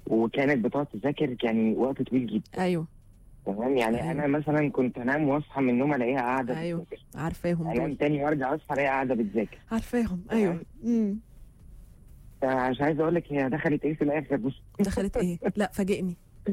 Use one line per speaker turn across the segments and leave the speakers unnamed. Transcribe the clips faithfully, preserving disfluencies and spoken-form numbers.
وكانت بتقعد تذاكر يعني وقت طويل جدا.
ايوه
تمام يعني
أيوة.
انا مثلا كنت انام واصحى من النوم الاقيها قاعده
ايوه
بتذاكر،
عارفاهم
انام
دول،
تاني وارجع اصحى الاقيها قاعده بتذاكر.
عارفاهم ايوه. امم
مش عايز اقول لك هي دخلت ايه في الاخر. بص
دخلت ايه؟ لا فاجئني.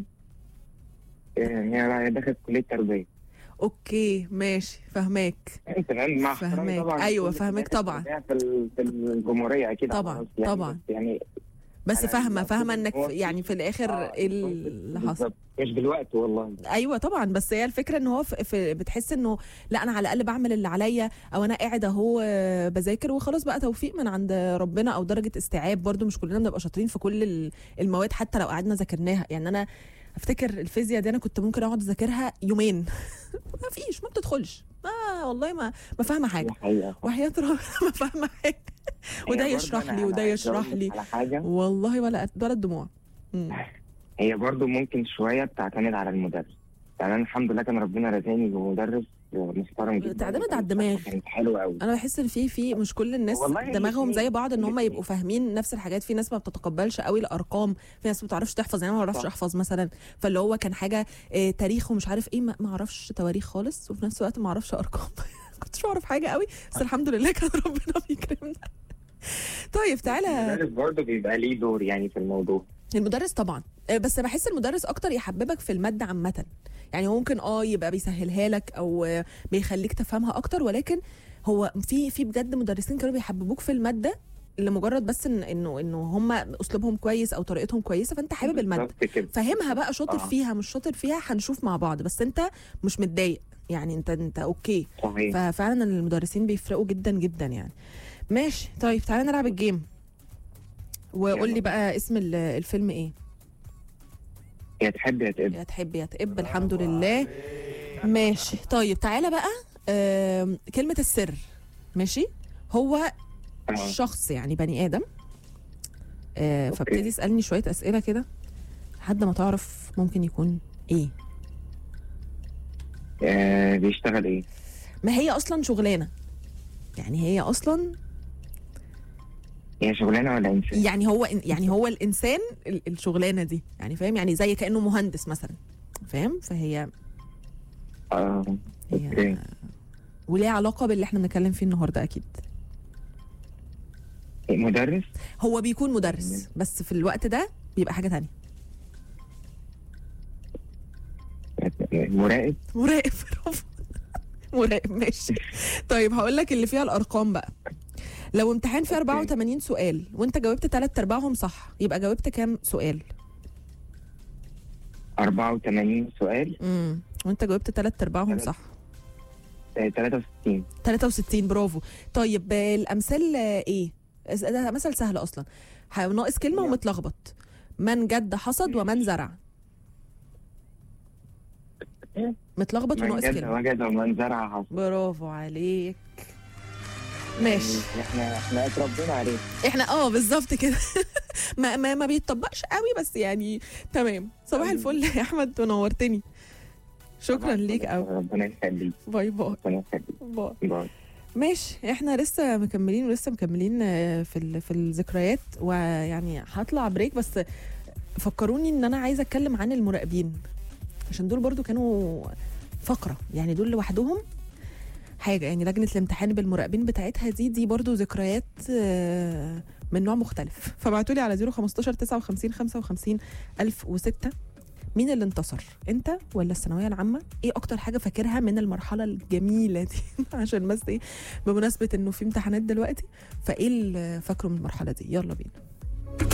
هي دخلت كليه تربيه.
اوكي ماشي فهماك.
تمام مع احترامي
فهماك
طبعا
ايوه
لكل
فهماك
كليات
طبعا
التربية في ال- في الجمهوريه اكيد على
طبعا
راسي يعني،
طبعا.
بس يعني
بس
انا
فاهمه
المقصود
فاهمه
ان
انك
هو
في يعني في الاخر
اه
ايه اللي حصل.
بالظبط مش بالوقت والله.
ايوه طبعا، بس هي الفكره ان هو في, في بتحس انه لا انا على الاقل بعمل اللي عليا، او انا قاعد اهو آه، بذاكر وخلاص بقى توفيق من عند ربنا او درجه استيعاب. برضو مش كلنا بنبقى شاطرين في كل ال- المواد حتى لو قعدنا ذاكرناها. يعني انا افتكر الفيزياء دي انا كنت ممكن اقعد اذاكرها يومين ما فيش ما بتدخلش ما والله ما ما فاهمه حاجه،
دي حقيقة.
وحياه ربنا ما فاهمه حاجه، وده
هي برضه
يشرح
أنا-
لي
أنا
وده
عايز
يشرح
أقول لك
لي
على حاجه.
والله ولا ولا الدموع. مم.
هي برضو ممكن شوية بتعتمد على المدرس. يعني أنا الحمد لله كان ربنا رزقني بمدرس محترم جدا.
تعتمد على الدماغ.
كانت حلوة قوي.
انا بحس ان في في مش كل الناس
والله
دماغهم زي
الاتنين-
بعض ان هم
الاتنين.
يبقوا فاهمين نفس الحاجات. في ناس ما بتتقبلش قوي الارقام، في ناس ما بتعرفش تحفظ. يعني انا ما بعرفش
صح.
احفظ مثلا، فاللي هو كان حاجه آه، تاريخ ومش عارف ايه، ما ما اعرفش تواريخ خالص، وفي نفس الوقت ما اعرفش ارقام كنتش بعرف حاجه قوي، بس الحمد لله كان ربنا بيكرمنا. طيب تعالى.
المدرس برضو بيبقى ليه دور يعني في الموضوع.
المدرس طبعا، آه، بس بحس المدرس اكتر يحببك في الماده عامه. يعني هو ممكن اه يبقى بيسهلها لك او آه، بيخليك تفهمها اكتر، ولكن هو في في بجد مدرسين كانوا بيحببوك في الماده لمجرد بس إن انه انه هم اسلوبهم كويس او طريقتهم كويسه، فانت حابب الماده
بالظبط كده.
فاهمها بقى. شاطر
آه.
فيها مش شاطر فيها هنشوف مع بعض، بس انت مش متضايق يعني، انت انت اوكي.
صحيح.
ففعلا المدرسين بيفرقوا جدا جدا يعني. ماشي طيب تعالى نلعب الجيم، وقول لي بقى اسم ال- الفيلم ايه.
يا تحب يا تقب.
يا تحب يا تقب، الحمد لله. ماشي طيب تعالى بقى. آم، كلمة السر. ماشي. هو
آه.
شخص يعني بني آدم، آه،
أوكي.
فابتدي اسألني شوية أسئلة كده لحد ما تعرف ممكن يكون ايه.
آه بيشتغل ايه؟
ما هي أصلا شغلانة، يعني هي أصلا
هي شغلانة ولا إنسان؟
يعني هو يعني هو الإنسان ال- الشغلانة دي، يعني فاهم، يعني زي كأنه مهندس مثلا، فاهم. فهي
اه
هي
اوكي.
وليه علاقة باللي احنا بنتكلم فيه النهاردة أكيد.
مدرس؟
هو بيكون مدرس بس في الوقت ده بيبقى حاجة تانية.
مراقب؟
مراقب برافو. مراقب ماشي. طيب هقول لك اللي فيها الأرقام بقى. لو امتحان فيه أربعة وثمانين سؤال وانت جاوبت ثلاث ارباعهم صح، يبقى جاوبت كام سؤال؟
أربعة وثمانين سؤال.
امم وانت جاوبت ثلاث ارباعهم صح.
آه، ثلاثة وستين.
ثلاثة وستين برافو. طيب آه، الامثال آه، ايه؟ ده مثل سهل اصلا، ح- ناقص كلمه
يلا.
ومتلخبط. من جد حصد ومن زرع. متلخبط
من
وناقص
جد
كلمه.
وجد ومن زرع حصد.
برافو عليك. ماشي.
احنا احنا اتربينا عليه.
احنا اه بالظبط كده. ما ما ما بيتطبقش قوي بس يعني تمام. صباح الفل يا احمد ونورتني. شكرا ليك قوي.
ربنا يخليك.
باي باي.
ربنا يخليك.
باي.
باي.
ماشي احنا لسه مكملين ولسه مكملين آه، في ال- في الذكريات، ويعني هطلع بريك بس فكروني ان انا عايزه اتكلم عن المراقبين، عشان دول برضو كانوا فقره، يعني دول لوحدهم حاجه. يعني لجنه الامتحان بالمراقبين بتاعتها دي دي برضو ذكريات آه، من نوع مختلف. فبعتوا لي على صفر خمستاشر تسعة وخمسين خمسة وخمسين ألف وستة. مين اللي انتصر، انت ولا الثانويه العامه؟ ايه اكتر حاجه فاكرها من المرحله الجميله دي؟ عشان بس ايه، بمناسبه انه في امتحانات دلوقتي، فايه اللي فاكره من المرحله دي؟ يلا بينا.